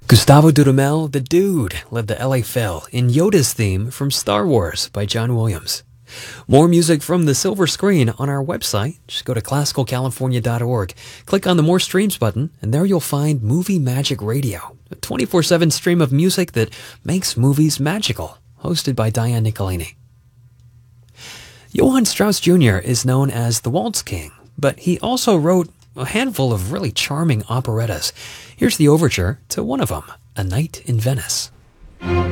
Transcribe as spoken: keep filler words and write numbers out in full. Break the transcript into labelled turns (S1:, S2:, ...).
S1: Gustavo Dudamel, the dude, led the L A Phil in Yoda's theme from Star Wars by John Williams. More music from the silver screen on our website. Just go to classical california dot org, click on the More Streams button, and there you'll find Movie Magic Radio, a twenty-four seven stream of music that makes movies magical, hosted by Diane Nicolini. Johann Strauss Junior is known as the Waltz King, but he also wrote a handful of really charming operettas. Here's the overture to one of them, A Night in Venice.